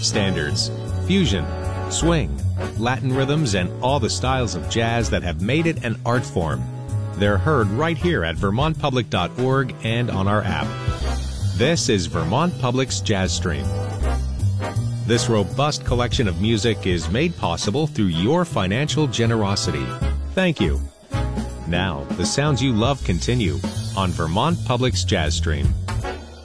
standards, fusion, swing, Latin rhythms, and all the styles of jazz that have made it an art form. They're heard right here at vermontpublic.org and on our app. This is Vermont Public's Jazz Stream. This robust collection of music is made possible through your financial generosity. Thank you. Now, the sounds you love continue on Vermont Public's Jazz Stream.